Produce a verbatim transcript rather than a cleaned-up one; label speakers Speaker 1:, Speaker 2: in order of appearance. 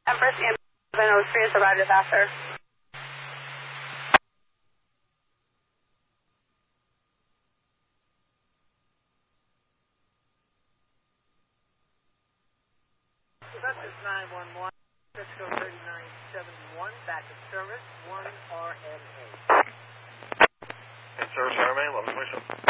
Speaker 1: Empress seven oh three has arrived at Vassar.
Speaker 2: Texas nine one one, Cisco thirty-nine seventy-one, back in service, one R M A.
Speaker 3: In service, R M A, eleven twenty-seven.